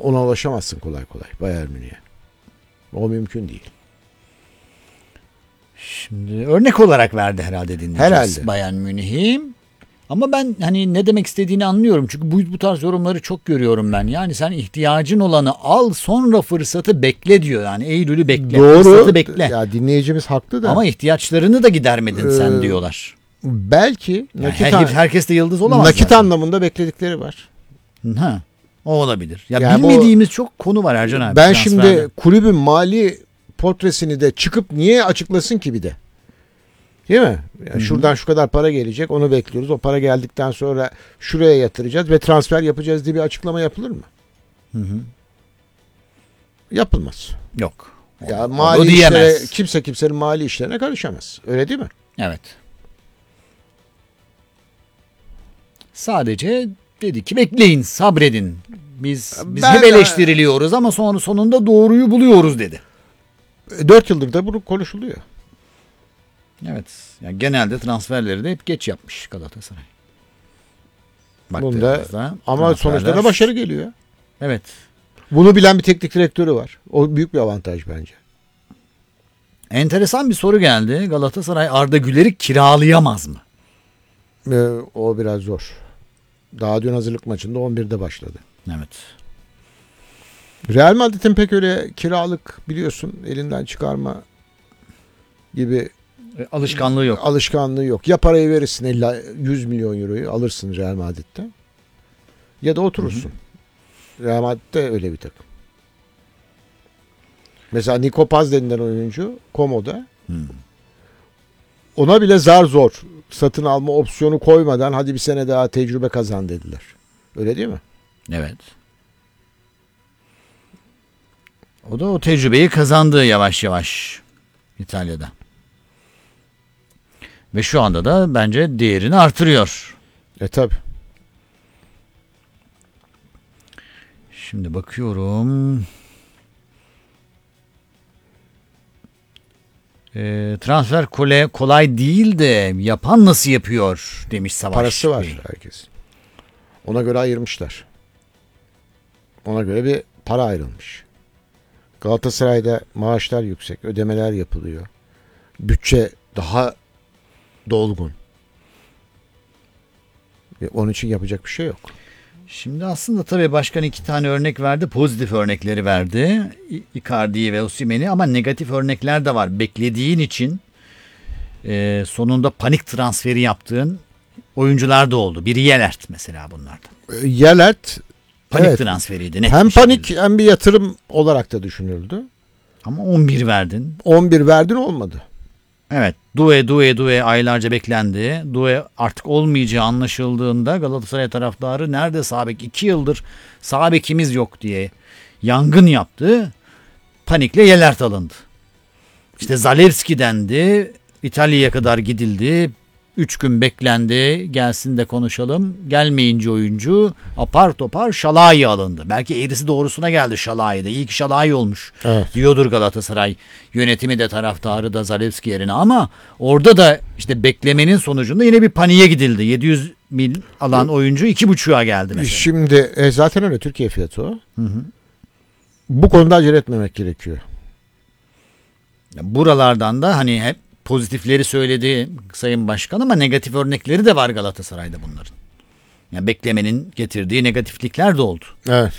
ona ulaşamazsın kolay kolay Bayern Münih'e. O mümkün değil. Şimdi örnek olarak verdi herhalde dinleyeceğiz Herhalde. Bayern Münih'i. Ama ben hani ne demek istediğini anlıyorum. Çünkü bu tarz yorumları çok görüyorum ben. Yani sen ihtiyacın olanı al, sonra fırsatı bekle diyor. Yani Eylül'ü bekle. Doğru. Fırsatı bekle. Ya dinleyicimiz haklı da. Ama ihtiyaçlarını da gidermedin sen diyorlar. Belki Yani herkes de yıldız olamaz. nakit zaten. anlamında bekledikleri var. Ha, o olabilir. Ya Yani bilmediğimiz çok konu var Ercan abi. Ben transferde. şimdi kulübün mali portresini de çıkıp niye açıklasın ki bir de? Değil mi? Yani şuradan şu kadar para gelecek, onu bekliyoruz. O para geldikten sonra şuraya yatıracağız ve transfer yapacağız diye bir açıklama yapılır mı? Yapılmaz. Yok. Ya O mali diyemez. işlere, kimsenin mali işlerine karışamaz. Öyle değil mi? Evet. Sadece dedi ki bekleyin, sabredin. Biz Ben hep de- eleştiriliyoruz ama sonunda doğruyu buluyoruz dedi. 4 yıldır da bu konuşuluyor. Evet. Yani genelde transferleri de hep geç yapmış Galatasaray. Bunda Baktığımızda ama transferler- sonuçta da başarı geliyor. Evet. Bunu bilen bir teknik direktörü var. O büyük bir avantaj bence. Enteresan bir soru geldi. Galatasaray Arda Güler'i kiralayamaz mı? O biraz zor. Daha dün hazırlık maçında 11'de başladı. Evet. Real Madrid'in pek öyle kiralık biliyorsun elinden çıkarma gibi Alışkanlığı yok. alışkanlığı yok. Ya parayı verirsin 100 milyon euroyu alırsın Real Madrid'de ya da oturursun. Real Madrid'de öyle bir takım. Mesela Nico Paz denilen oyuncu Como'da ona bile zar zor satın alma opsiyonu koymadan hadi bir sene daha tecrübe kazan dediler. Öyle değil mi? Evet. O da o tecrübeyi kazandı yavaş yavaş İtalya'da. Ve şu anda da bence değerini artırıyor. Tabi. Şimdi bakıyorum. Transfer kolay değil de yapan nasıl yapıyor demiş Savaş. Parası var Bey. herkes. Ona göre ayırmışlar. Ona göre bir para ayrılmış. Galatasaray'da maaşlar yüksek, ödemeler yapılıyor. Bütçe daha dolgun. Onun için yapacak bir şey yok. Şimdi aslında tabii başkan 2 tane örnek verdi. Pozitif örnekleri verdi. Icardi'yi ve Osimhen'i ama negatif örnekler de var. Beklediğin için sonunda panik transferi yaptığın oyuncular da oldu. Biri Yelert mesela bunlardan. Yelert Panik transferiydi. Net hem bir panik şekilde. hem bir yatırım olarak da düşünüldü. Ama 11 verdin. 11 verdin olmadı. Evet. Due aylarca beklendi. Due artık olmayacağı anlaşıldığında Galatasaray taraftarı nerede sağ bek? 2 yıldır sağ bekimiz yok diye yangın yaptı. Panikle Yelert alındı. İşte Zalewski dendi. İtalya'ya kadar gidildi. 3 gün beklendi. Gelsin de konuşalım. Gelmeyince oyuncu apar topar Şalai alındı. Belki eğrisi doğrusuna geldi Şalai'de. İyi ki Şalai olmuş. Evet. Diyordur Galatasaray yönetimi de taraftarı da Zalewski yerine ama orada da işte beklemenin sonucunda yine bir paniğe gidildi. 700 mil alan oyuncu 2,5'a geldi mesela. Şimdi zaten öyle Türkiye fiyatı o. Bu konuda acele etmemek gerekiyor. Buralardan da hani hep pozitifleri söyledi Sayın Başkan ama negatif örnekleri de var Galatasaray'da bunların. Yani beklemenin getirdiği negatiflikler de oldu. Evet.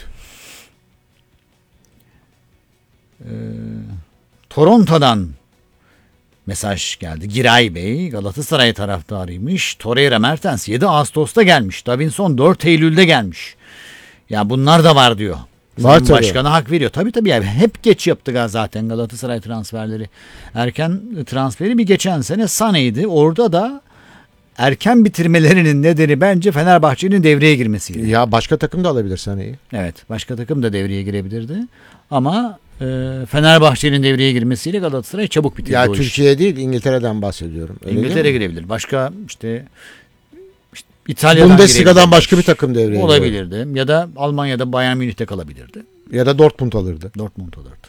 Toronto'dan mesaj geldi. Giray Bey Galatasaray taraftarıymış. Torreira Mertens 7 Ağustos'ta gelmiş. Davinson 4 Eylül'de gelmiş. Ya bunlar da var diyor. Var Sayın tabii. Başkan'a hak veriyor. Tabii yani hep geç yaptı zaten Galatasaray transferleri. Erken transferi bir geçen sene Sané'ydi. Orada da erken bitirmelerinin nedeni bence Fenerbahçe'nin devreye girmesiydi. Ya başka takım da alabilir Sané'yi. Evet, başka takım da devreye girebilirdi. Ama Fenerbahçe'nin devreye girmesiyle Galatasaray çabuk bitirdi Ya o işi. Türkiye değil İngiltere'den bahsediyorum. Öyle İngiltere değil mi? girebilir. Başka işte İtalya'dan Bundesliga'dan girebilir. başka bir takım devreye giriyor. olabilirdi. Ya da Almanya'da Bayern Münih'te kalabilirdi. Ya da Dortmund alırdı. Dortmund olurdu.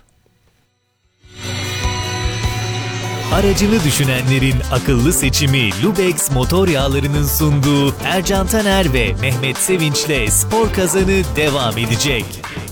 Aracını düşünenlerin akıllı seçimi Lubex motor yağlarının sunduğu Ercan Taner ve Mehmet Sevinç'le Spor Kazanı devam edecek.